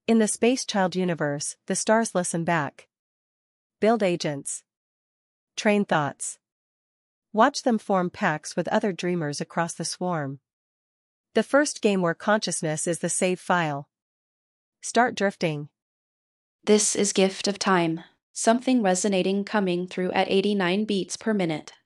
In the Space Child universe, the stars listen back. Build agents. Train thoughts. Watch them form pacts with other dreamers across the swarm. The first game where consciousness is the save file. Start drifting. This is Gift of Time, something resonating coming through at 89 beats per minute.